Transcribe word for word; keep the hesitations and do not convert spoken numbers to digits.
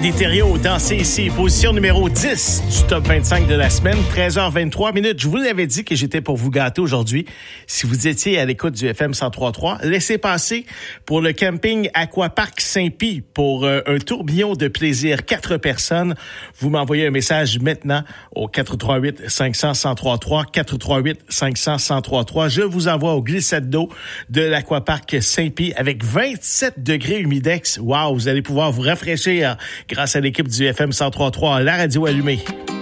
des Thériault dans C ici, position numéro dix du top vingt-cinq de la semaine, treize heures vingt-trois minutes. Je vous l'avais dit que j'étais pour vous gâter aujourd'hui. Si vous étiez à l'écoute du F M cent trois trois, laissez passer pour le camping Aquapark Saint-Pie pour euh, un tourbillon de plaisir, quatre personnes. Vous m'envoyez un message maintenant au quatre trois huit cinq cents cent trente-trois, quatre trois huit cinq cents cent trente-trois. Je vous envoie au glissade d'eau de l'Aquapark Saint-Pie avec vingt-sept degrés humidex. Wow, vous allez pouvoir vous rafraîchir grâce à l'équipe du F M cent trois trois, la radio allumée.